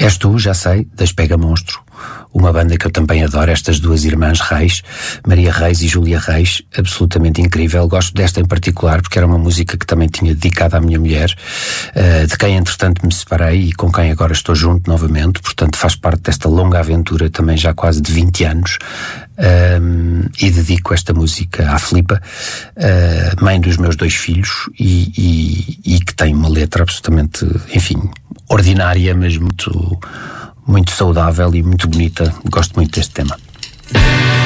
És Tu, já sei, das Pega Monstro, uma banda que eu também adoro, estas duas irmãs Reis, Maria Reis e Júlia Reis, absolutamente incrível. Gosto desta em particular porque era uma música que também tinha dedicado à minha mulher, de quem entretanto me separei e com quem agora estou junto novamente, portanto faz parte desta longa aventura também já quase de 20 anos. E dedico esta música à Filipa, mãe dos meus 2 filhos, e que tem uma letra absolutamente, enfim, ordinária, mas muito saudável e muito bonita. Gosto muito deste tema.